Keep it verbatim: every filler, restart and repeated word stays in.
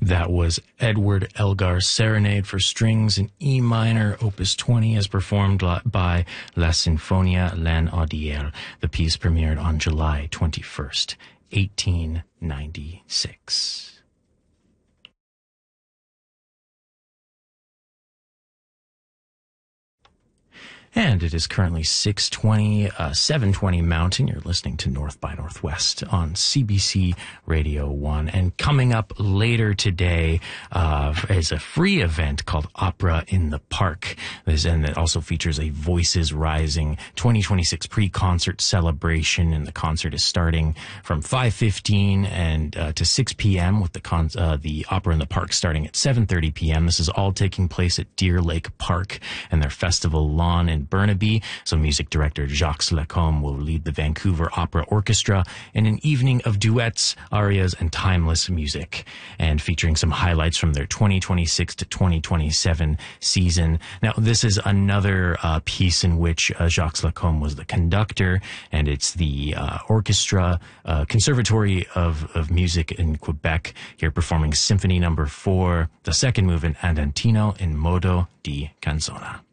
That was Edward Elgar's Serenade for Strings in E minor, Opus twenty, as performed by La Sinfonia L'Annodière. The piece premiered on July twenty-first, eighteen ninety-six. And it is currently six twenty, uh, seven twenty Mountain. You're listening to North by Northwest on C B C Radio one. And coming up later today uh, is a free event called Opera in the Park. This, and it also features a Voices Rising twenty twenty-six pre-concert celebration. And the concert is starting from five fifteen and uh, to six p.m. with the con- uh, the Opera in the Park starting at seven thirty p.m. This is all taking place at Deer Lake Park and their festival lawn in Burnaby. So music director Jacques Lacombe will lead the Vancouver Opera Orchestra in an evening of duets, arias, and timeless music, and featuring some highlights from their twenty twenty-six to twenty twenty-seven season. Now, this is another uh, piece in which uh, Jacques Lacombe was the conductor, and it's the uh, Orchestra uh, Conservatory of, of Music in Quebec, here performing Symphony Number four, the second movement Andantino in Modo di Canzona.